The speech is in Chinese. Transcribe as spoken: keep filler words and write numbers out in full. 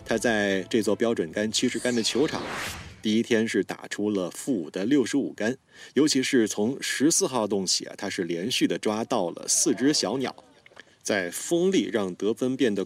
他在这座标准杆七十杆的球场，第一天是打出了负五的六十五杆，尤其是从十四号洞起啊，他是连续的抓到了四只小鸟。在风力让得分变得